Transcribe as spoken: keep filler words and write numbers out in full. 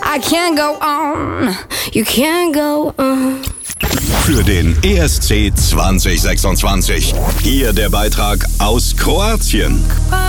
I can't go on, you can't go on. Für den E S C zwanzig sechsundzwanzig. Hier der Beitrag aus Kroatien.